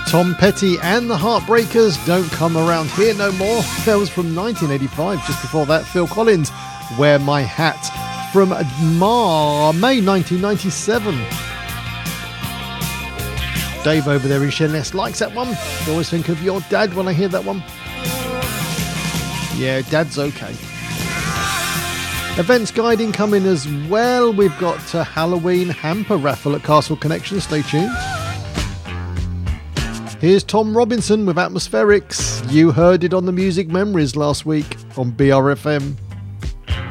Tom Petty and the Heartbreakers, Don't Come Around Here No More. That was from 1985. Just before that, Phil Collins, Wear My Hat, from May 1997. Dave over there in Sheerness likes that one. I always think of your dad when I hear that one. Yeah, Dad's okay. Events guiding coming as well. We've got a Halloween hamper raffle at Castle Connection. Stay tuned. Here's Tom Robinson with Atmospherics. You heard it on the Music Memories last week on BRFM.